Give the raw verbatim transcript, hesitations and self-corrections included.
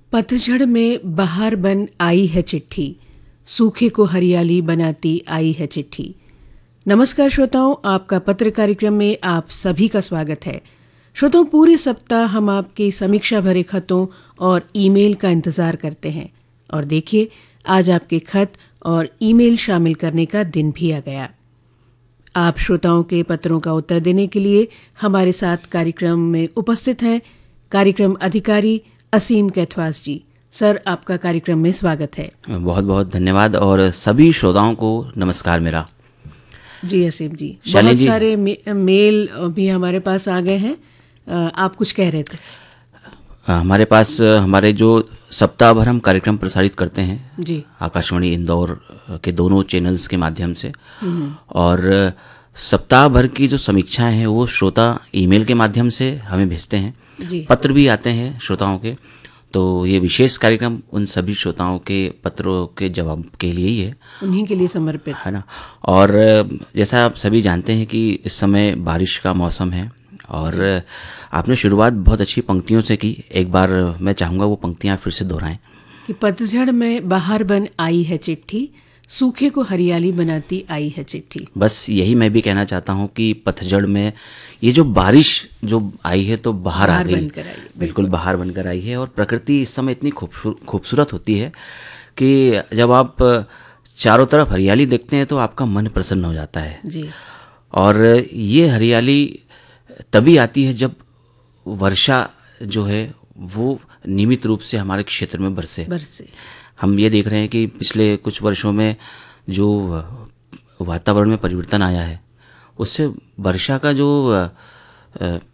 पतझड़ में बहार बन आई है चिट्ठी, सूखे को हरियाली बनाती आई है चिट्ठी। नमस्कार श्रोताओं, आपका पत्र कार्यक्रम में आप सभी का स्वागत है। श्रोताओं, पूरे सप्ताह हम आपके समीक्षा भरे खतों और ईमेल का इंतजार करते हैं और देखिए, आज आपके खत और ईमेल शामिल करने का दिन भी आ गया। आप श्रोताओं के पत्रों का उत्तर देने के लिए हमारे साथ कार्यक्रम में उपस्थित हैं कार्यक्रम अधिकारी असीम कैथवास जी। सर, आपका कार्यक्रम में स्वागत है। बहुत बहुत धन्यवाद और सभी श्रोताओं को नमस्कार मेरा। जी असीम जी, बहुत जी। सारे मे, मेल भी हमारे पास आ गए हैं। आप कुछ कह रहे थे? हमारे पास हमारे जो सप्ताह भर हम कार्यक्रम प्रसारित करते हैं जी, आकाशवाणी इंदौर के दोनों चैनल्स के माध्यम से, और सप्ताह भर की जो समीक्षाएं हैं वो श्रोता ईमेल के माध्यम से हमें भेजते हैं जी। पत्र भी आते हैं श्रोताओं के। तो ये विशेष कार्यक्रम उन सभी श्रोताओं के पत्रों के जवाब के लिए ही है, उन्हीं के लिए समर्पित है ना। और जैसा आप सभी जानते हैं कि इस समय बारिश का मौसम है और आपने शुरुआत बहुत अच्छी पंक्तियों से की। एक बार मैं चाहूँगा वो पंक्तियाँ फिर से दोहराएं कि पतझड़ में बहार बन आई है चिट्ठी, सूखे को हरियाली बनाती आई है चिट्ठी। बस यही मैं भी कहना चाहता हूँ कि पतझड़ में ये जो बारिश जो आई है तो बाहर आ गई, बिल्कुल बाहर बनकर आई है। और प्रकृति इस समय इतनी खूबसूरत होती है कि जब आप चारों तरफ हरियाली देखते हैं तो आपका मन प्रसन्न हो जाता है जी। और ये हरियाली तभी आती है जब वर्षा जो है वो नियमित रूप से हमारे क्षेत्र में बरसे बरसे हम ये देख रहे हैं कि पिछले कुछ वर्षों में जो वातावरण में परिवर्तन आया है उससे वर्षा का जो